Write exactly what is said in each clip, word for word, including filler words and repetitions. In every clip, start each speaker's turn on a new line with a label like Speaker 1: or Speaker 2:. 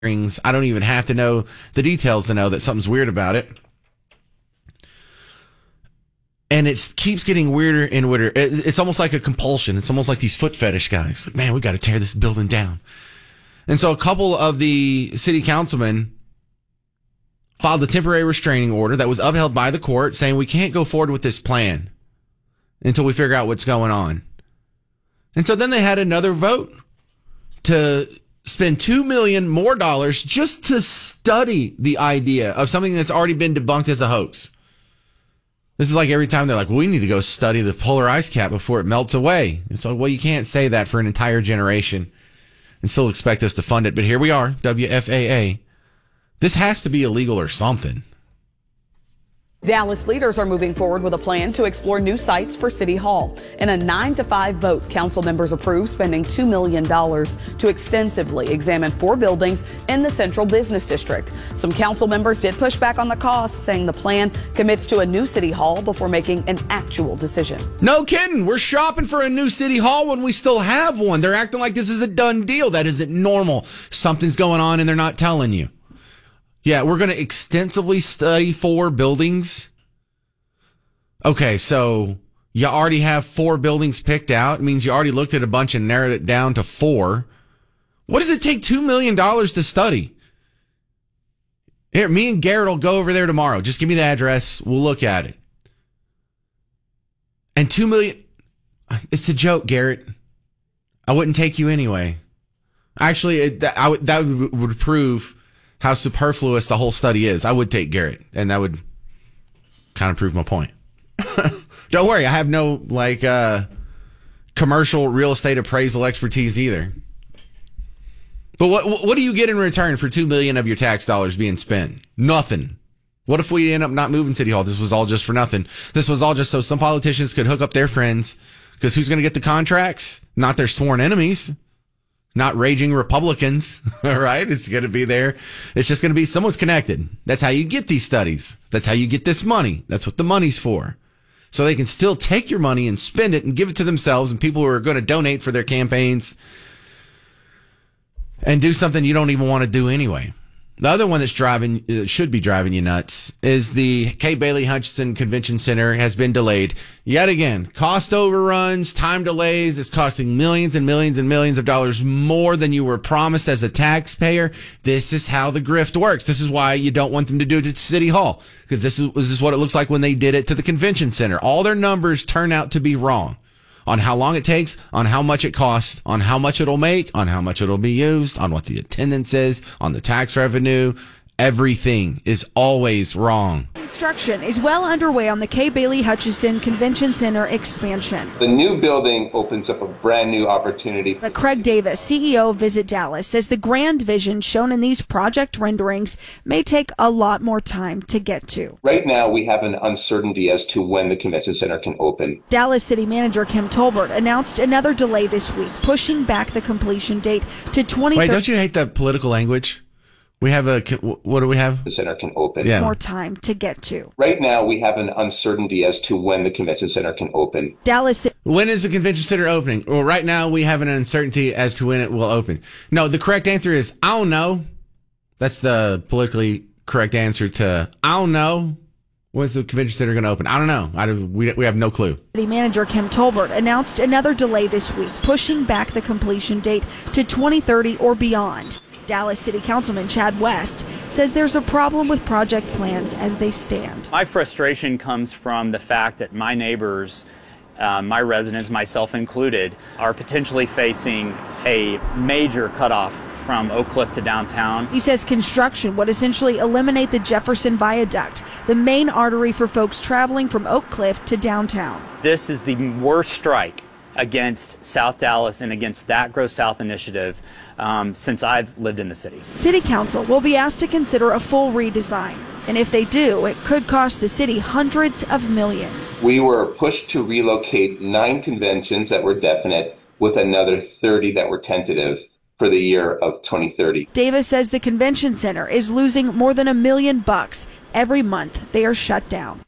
Speaker 1: I don't even have to know the details to know that something's weird about it. And it keeps getting weirder and weirder. It's almost like a compulsion. It's almost like these foot fetish guys. Like, man, we got to tear this building down. And so a couple of the city councilmen filed a temporary restraining order that was upheld by the court saying we can't go forward with this plan until we figure out what's going on. And so then they had another vote to spend two million dollars more dollars just to study the idea of something that's already been debunked as a hoax. This is like every time they're like, well, we need to go study the polar ice cap before it melts away. It's like, well, you can't say that for an entire generation and still expect us to fund it. But here we are, W F A A. This has to be illegal or something.
Speaker 2: Dallas leaders are moving forward with a plan to explore new sites for City Hall. In a nine to five vote, council members approved spending two million dollars to extensively examine four buildings in the Central Business District. Some council members did push back on the costs, saying the plan commits to a new City Hall before making an actual decision.
Speaker 1: No kidding. We're shopping for a new City Hall when we still have one. They're acting like this is a done deal. That isn't normal. Something's going on and they're not telling you. Yeah, we're going to extensively study four buildings. Okay, so you already have four buildings picked out. It means you already looked at a bunch and narrowed it down to four. What does it take two million dollars to study? Here, me and Garrett will go over there tomorrow. Just give me the address. We'll look at it. And two million dollars, it's a joke, Garrett. I wouldn't take you anyway. Actually, it, that, I would, that would, would prove how superfluous the whole study is. I would take Garrett, and that would kind of prove my point. Don't worry, I have no like uh, commercial real estate appraisal expertise either. But what what do you get in return for two million dollars of your tax dollars being spent? Nothing. What if we end up not moving City Hall? This was all just for nothing. This was all just so some politicians could hook up their friends. Because who's going to get the contracts? Not their sworn enemies. Not raging Republicans, all right? It's going to be there. It's just going to be someone's connected. That's how you get these studies. That's how you get this money. That's what the money's for. So they can still take your money and spend it and give it to themselves and people who are going to donate for their campaigns and do something you don't even want to do anyway. The other one that's driving, uh, should be driving you nuts, is the Kay Bailey Hutchison Convention Center has been delayed. Yet again, cost overruns, time delays. It's costing millions and millions and millions of dollars more than you were promised as a taxpayer. This is how the grift works. This is why you don't want them to do it at City Hall, because this is, this is what it looks like when they did it to the convention center. All their numbers turn out to be wrong. On how long it takes, on how much it costs, on how much it'll make, on how much it'll be used, on what the attendance is, on the tax revenue. Everything is always wrong.
Speaker 3: Construction is well underway on the Kay Bailey Hutchison Convention Center expansion.
Speaker 4: The new building opens up a brand new opportunity.
Speaker 3: But Craig Davis, C E O of Visit Dallas, says the grand vision shown in these project renderings may take a lot more time to get to.
Speaker 4: Right now, we have an uncertainty as to when the convention center can open.
Speaker 3: Dallas City Manager Kim Tolbert announced another delay this week, pushing back the completion date to twenty thirty.
Speaker 1: Wait, don't you hate that political language? We have a, what do we have?
Speaker 4: The center can open.
Speaker 1: Yeah.
Speaker 3: More time to get to.
Speaker 4: Right now, we have an uncertainty as to when the convention center can open.
Speaker 3: Dallas.
Speaker 1: When is the convention center opening? Well, right now, we have an uncertainty as to when it will open. No, the correct answer is, I don't know. That's the politically correct answer to, I don't know. When's the convention center going to open? I don't know. I don't, we, we have no clue.
Speaker 3: City Manager Kim Tolbert announced another delay this week, pushing back the completion date to twenty thirty or beyond. Dallas City Councilman Chad West says there's a problem with project plans as they stand.
Speaker 5: My frustration comes from the fact that my neighbors, uh, my residents, myself included, are potentially facing a major cutoff from Oak Cliff to downtown.
Speaker 3: He says construction would essentially eliminate the Jefferson Viaduct, the main artery for folks traveling from Oak Cliff to downtown.
Speaker 5: This is the worst strike against South Dallas and against that Grow South initiative um, since I've lived in the city.
Speaker 3: City Council will be asked to consider a full redesign, and if they do, it could cost the city hundreds of millions.
Speaker 4: We were pushed to relocate nine conventions that were definite with another thirty that were tentative for the year of twenty thirty.
Speaker 3: Davis says the convention center is losing more than a million bucks every month they are shut down.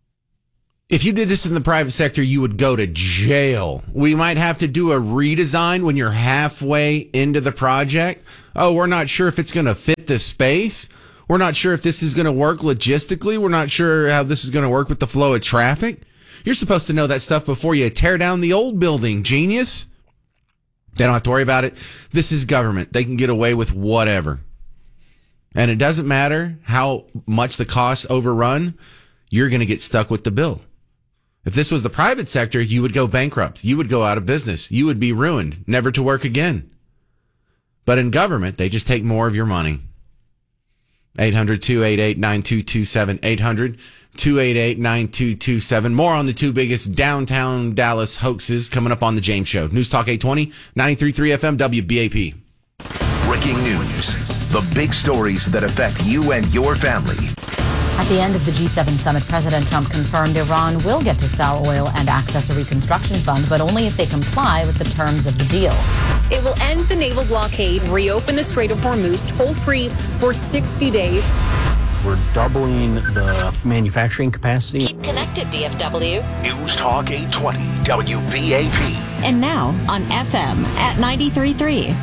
Speaker 1: If you did this in the private sector, you would go to jail. We might have to do a redesign when you're halfway into the project. Oh, we're not sure if it's going to fit the space. We're not sure if this is going to work logistically. We're not sure how this is going to work with the flow of traffic. You're supposed to know that stuff before you tear down the old building, genius. They don't have to worry about it. This is government. They can get away with whatever. And it doesn't matter how much the costs overrun, you're going to get stuck with the bill. If this was the private sector, you would go bankrupt. You would go out of business. You would be ruined, never to work again. But in government, they just take more of your money. eight hundred, two eight eight, nine two two seven. eight hundred, two eight eight, nine two two seven. More on the two biggest downtown Dallas hoaxes coming up on The James Show. News Talk eight twenty, ninety-three point three F M, W B A P.
Speaker 6: Breaking news. The big stories that affect you and your family.
Speaker 7: At the end of the G seven summit, President Trump confirmed Iran will get to sell oil and access a reconstruction fund, but only if they comply with the terms of the deal.
Speaker 8: It will end the naval blockade, reopen the Strait of Hormuz toll-free for sixty days.
Speaker 9: We're doubling the manufacturing capacity.
Speaker 7: Keep connected, D F W.
Speaker 6: News Talk eight twenty, W B A P.
Speaker 7: And now on F M at ninety-three point three.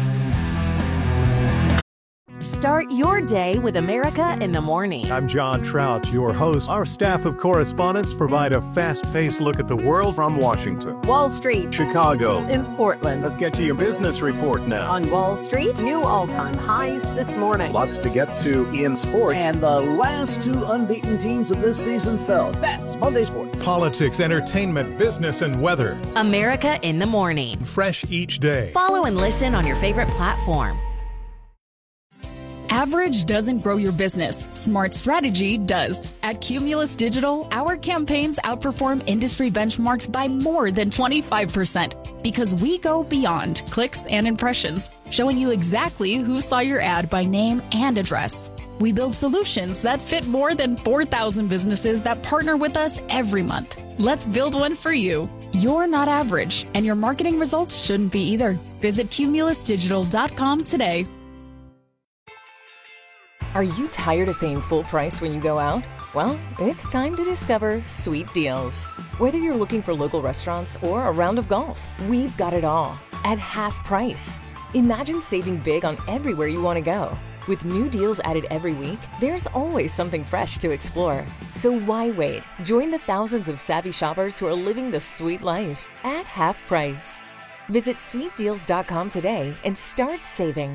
Speaker 10: Start your day with America in the Morning.
Speaker 11: I'm John Trout, your host. Our staff of correspondents provide a fast-paced look at the world from Washington,
Speaker 10: Wall Street,
Speaker 11: Chicago,
Speaker 10: in Portland.
Speaker 11: Let's get to your business report now.
Speaker 10: On Wall Street, new all-time highs this morning.
Speaker 11: Lots to get to in sports.
Speaker 12: And the last two unbeaten teams of this season fell. That's Monday Sports.
Speaker 11: Politics, entertainment, business, and weather.
Speaker 10: America in the Morning.
Speaker 11: Fresh each day.
Speaker 10: Follow and listen on your favorite platform.
Speaker 13: Average doesn't grow your business. Smart strategy does. At Cumulus Digital, our campaigns outperform industry benchmarks by more than twenty-five percent because we go beyond clicks and impressions, showing you exactly who saw your ad by name and address. We build solutions that fit more than four thousand businesses that partner with us every month. Let's build one for you. You're not average, and your marketing results shouldn't be either. Visit cumulus digital dot com today.
Speaker 14: Are you tired of paying full price when you go out? Well, it's time to discover Sweet Deals. Whether you're looking for local restaurants or a round of golf, we've got it all at half price. Imagine saving big on everywhere you want to go. With new deals added every week, there's always something fresh to explore. So why wait? Join the thousands of savvy shoppers who are living the sweet life at half price. Visit sweet deals dot com today and start saving.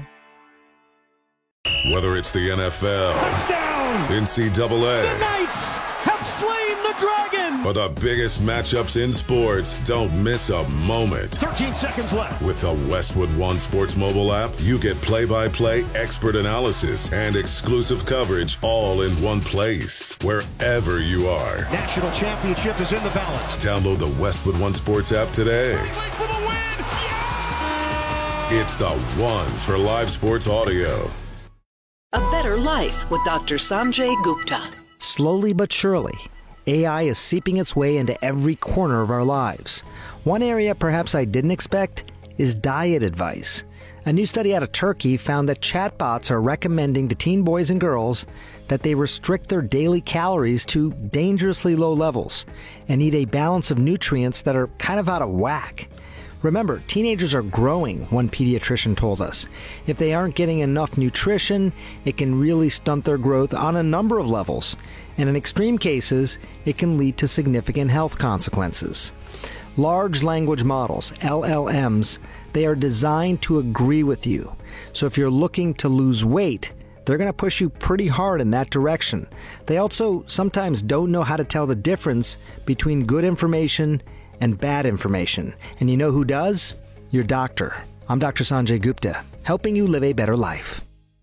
Speaker 15: Whether it's the N F L, touchdown, N C double A,
Speaker 16: the Knights have slain the dragon,
Speaker 15: or the biggest matchups in sports, don't miss a moment.
Speaker 16: thirteen seconds left.
Speaker 15: With the Westwood One Sports mobile app, you get play-by-play expert analysis and exclusive coverage all in one place, wherever you are.
Speaker 16: National championship is in the balance.
Speaker 15: Download the Westwood One Sports app today.
Speaker 16: For the win. Yeah!
Speaker 15: It's the one for live sports audio.
Speaker 17: A Better Life with Doctor Sanjay Gupta.
Speaker 18: Slowly but surely, A I is seeping its way into every corner of our lives. One area perhaps I didn't expect is diet advice. A new study out of Turkey found that chatbots are recommending to teen boys and girls that they restrict their daily calories to dangerously low levels and eat a balance of nutrients that are kind of out of whack. Remember, teenagers are growing, one pediatrician told us. If they aren't getting enough nutrition, it can really stunt their growth on a number of levels. And in extreme cases, it can lead to significant health consequences. Large language models, L L Ms, they are designed to agree with you. So if you're looking to lose weight, they're going to push you pretty hard in that direction. They also sometimes don't know how to tell the difference between good information and bad information. And you know who does? Your doctor. I'm Doctor Sanjay Gupta, helping you live a better life.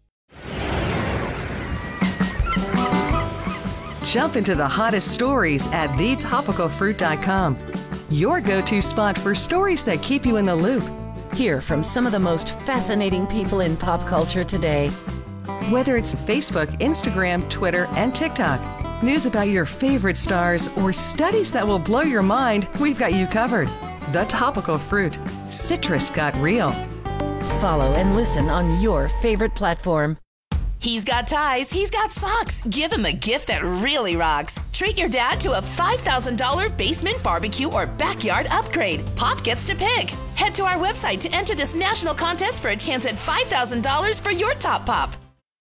Speaker 19: Jump into the hottest stories at the topical fruit dot com. Your go-to spot for stories that keep you in the loop. Hear from some of the most fascinating people in pop culture today. Whether it's Facebook, Instagram, Twitter, and TikTok, news about your favorite stars, or studies that will blow your mind, we've got you covered. The Topical Fruit. Citrus got real.
Speaker 10: Follow and listen on your favorite platform.
Speaker 20: He's got ties, he's got socks. Give him a gift that really rocks. Treat your dad to a five thousand dollars basement barbecue or backyard upgrade. Pop gets to pick. Head to our website to enter this national contest for a chance at five thousand dollars for your Top Pop.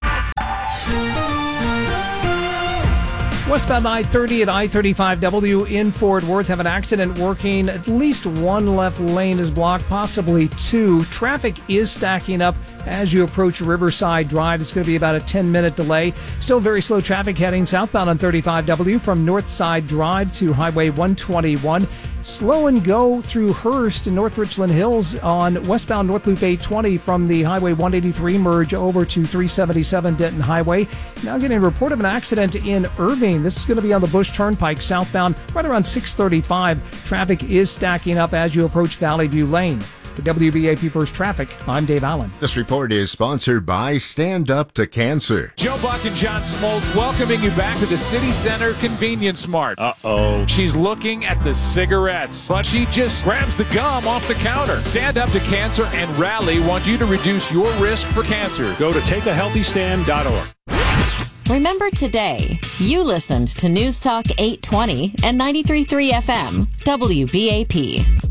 Speaker 21: Westbound I thirty at I thirty-five W in Fort Worth have an accident working. At least one left lane is blocked, possibly two. Traffic is stacking up as you approach Riverside Drive. It's going to be about a ten-minute delay. Still very slow traffic heading southbound on thirty-five W from Northside Drive to Highway one twenty-one. Slow and go through Hearst and North Richland Hills on westbound North Loop eight twenty from the Highway one eighty-three merge over to three seventy-seven Denton Highway. Now getting a report of an accident in Irving. This is going to be on the Bush Turnpike southbound right around six thirty-five. Traffic is stacking up as you approach Valley View Lane. For W B A P First Traffic, I'm Dave Allen.
Speaker 22: This report is sponsored by Stand Up to Cancer.
Speaker 23: Joe Buck and John Smoltz welcoming you back to the City Center Convenience Mart. Uh-oh. She's looking at the cigarettes, but she just grabs the gum off the counter. Stand Up to Cancer and Rally want you to reduce your risk for cancer. Go to take a healthy stand dot org.
Speaker 7: Remember today, you listened to News Talk eight twenty and ninety-three point three F M, W B A P.